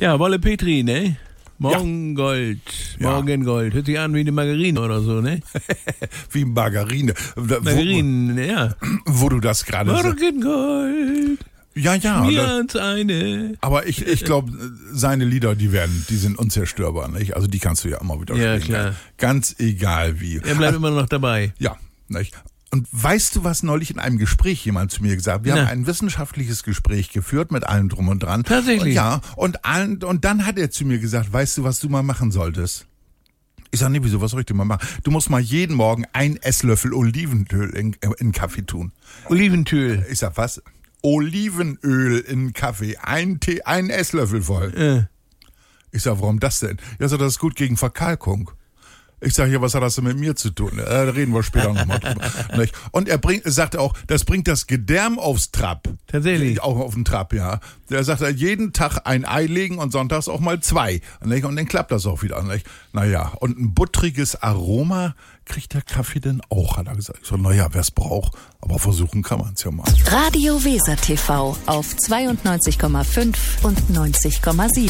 Ja, Wolle Petri, ne? Morgengold. Ja. Morgengold. Hört sich an wie eine Margarine oder so, ne? Wie Margarine. Margarine, ja. Wo du das gerade sagst. Morgengold. Ja. Mir ans eine. Aber ich glaube, seine Lieder, die sind unzerstörbar, nicht? Also die kannst du ja immer wieder Ja, spielen. klar. Ganz egal wie. Er bleibt immer noch dabei. Ja, nicht? Und weißt du, was neulich in einem Gespräch jemand zu mir gesagt hat? Wir haben ein wissenschaftliches Gespräch geführt mit allem drum und dran. Tatsächlich? Und dann hat er zu mir gesagt, weißt du, was du mal machen solltest? Ich sag, nee, wieso, was soll ich denn mal machen? Du musst mal jeden Morgen einen Esslöffel Olivenöl in Kaffee tun. Olivenöl. Ich sag, was? Olivenöl in Kaffee. Ein Esslöffel voll. Ich sag, warum das denn? Ja, so, das ist gut gegen Verkalkung. Ich sage, ja, was hat das denn mit mir zu tun? Da reden wir später nochmal drüber. Nicht? Und er sagte auch, das bringt das Gedärm aufs Trab. Tatsächlich? Auch auf den Trab, ja. Der sagt, jeden Tag ein Ei legen und sonntags auch mal 2. Nicht? Und dann klappt das auch wieder. Nicht? Naja, und ein buttriges Aroma kriegt der Kaffee denn auch, hat er gesagt. Ich so, naja, wer es braucht, aber versuchen kann man es ja mal. Radio Weser TV auf 92,5 und 90,7.